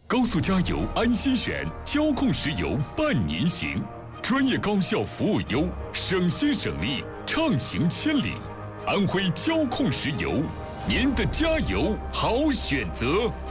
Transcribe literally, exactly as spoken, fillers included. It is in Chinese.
高速加油安心选，交控石油伴您行，专业高效服务优，省心省力，畅行千里。安徽交控石油，您的加油好选择。